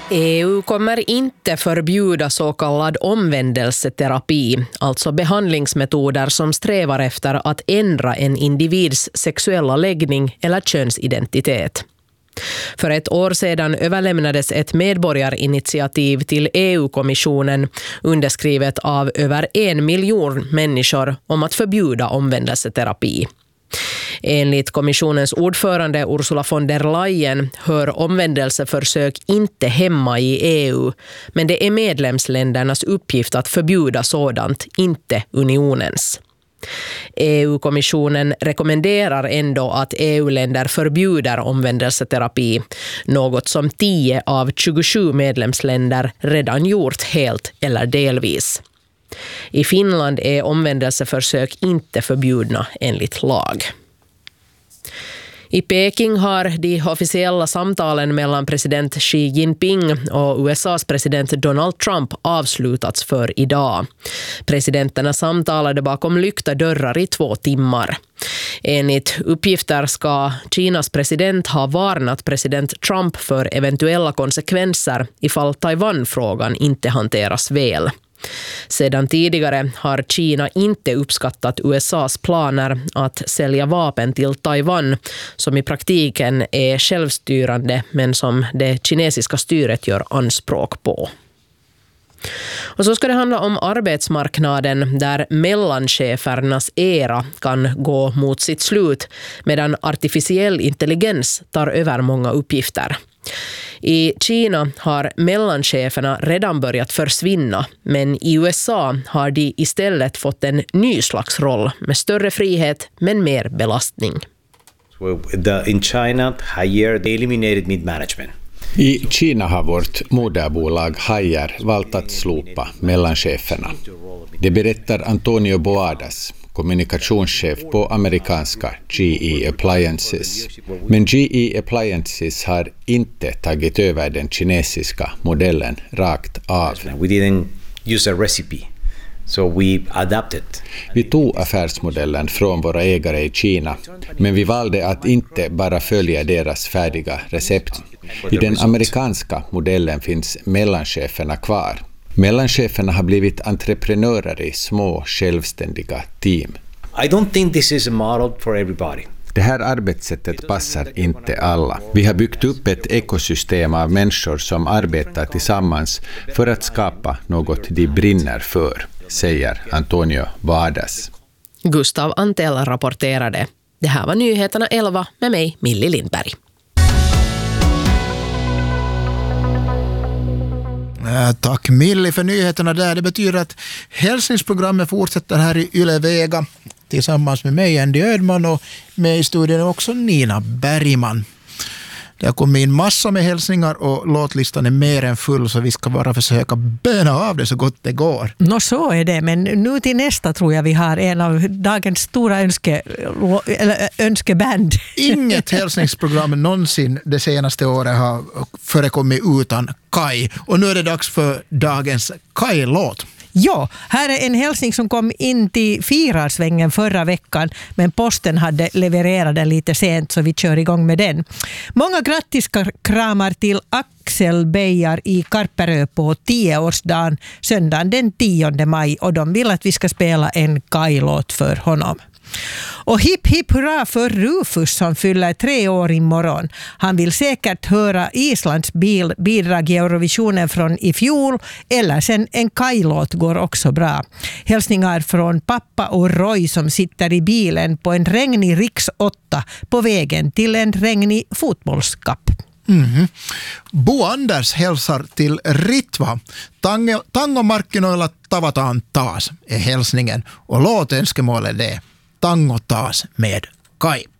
EU kommer inte förbjuda så kallad omvändelseterapi, alltså behandlingsmetoder som strävar efter att ändra en individs sexuella läggning eller könsidentitet. För ett år sedan överlämnades ett medborgarinitiativ till EU-kommissionen underskrivet av över 1 miljon människor om att förbjuda omvändelseterapi. Enligt kommissionens ordförande Ursula von der Leyen hör omvändelseförsök inte hemma i EU, men det är medlemsländernas uppgift att förbjuda sådant, inte unionens. EU-kommissionen rekommenderar ändå att EU-länder förbjuder omvändelseterapi, något som 10 av 27 medlemsländer redan gjort helt eller delvis. I Finland är omvändelseförsök inte förbjudna enligt lag. I Peking har de officiella samtalen mellan president Xi Jinping och USAs president Donald Trump avslutats för idag. Presidenterna samtalade bakom lyckta dörrar i 2 timmar. Enligt uppgifter ska Kinas president ha varnat president Trump för eventuella konsekvenser ifall Taiwan-frågan inte hanteras väl. Sedan tidigare har Kina inte uppskattat USAs planer att sälja vapen till Taiwan, som i praktiken är självstyrande men som det kinesiska styret gör anspråk på. Och så ska det handla om arbetsmarknaden där mellanchefernas era kan gå mot sitt slut medan artificiell intelligens tar över många uppgifter. I Kina har mellancheferna redan börjat försvinna, men i USA har de istället fått en ny slags roll med större frihet men mer belastning. In China, Haier eliminated mid-management. I Kina har vårt moderbolag Haier valt att slopa mellancheferna. Det berättar Antonio Boadas, kommunikationschef på amerikanska GE Appliances. Men GE Appliances har inte tagit över den kinesiska modellen rakt av. We didn't use a recipe, so we adapted. Vi tog affärsmodellen från våra ägare i Kina, men vi valde att inte bara följa deras färdiga recept. I den amerikanska modellen finns mellancheferna kvar. Mellancheferna har blivit entreprenörer i små självständiga team. I don't think this is a model for everybody. Det här arbetssättet passar inte alla. Vi har byggt upp ett ekosystem av människor som arbetar tillsammans för att skapa något de brinner för, säger Antonio Boadas. Gustav Antell rapporterade. Det här var nyheterna 11 med mig, Milli Lindberg. Tack Milli för nyheterna där. Det betyder att hälsningsprogrammet fortsätter här i Yle Vega tillsammans med mig, Andy Ödman, och med i studion också Nina Bergman. Det har kommit in massor med hälsningar och låtlistan är mer än full, så vi ska bara försöka böna av det så gott det går. Så är det, men nu till nästa tror jag vi har en av dagens stora önskeband. Inget hälsningsprogram någonsin det senaste året har förekommit utan Kai, och nu är det dags för dagens Kai-låt. Ja, här är en hälsning som kom in till Firarsvängen förra veckan, men posten hade levererat den lite sent, så vi kör igång med den. Många grattiskramar till Axel Beijar i Karperö på 10-årsdagen söndagen den 10 maj, och de vill att vi ska spela en Kai-låt för honom. Och hipp hipp hurra för Rufus som fyller 3 år imorgon. Han vill säkert höra Islands bidrag i Eurovisionen från i fjol, eller sen en Kai-låt går också bra. Hälsningar från pappa och Roy som sitter i bilen på en regnig Riks 8 på vägen till en regnig fotbollskapp. Bo Anders hälsar till Ritva. Tango markkinoilla tavataan taas är hälsningen, och låtönskemålet är Tango taas med Kai.